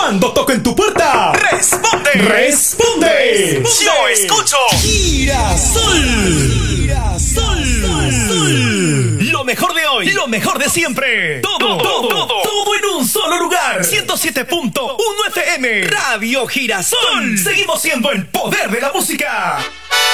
Cuando toquen tu puerta, ¡responde! ¡responde! ¡Yo escucho! Girasol. Lo mejor de hoy, lo mejor de siempre. Todo en un solo lugar. 107.1 FM. Radio Girasol. Seguimos siendo el poder de la música.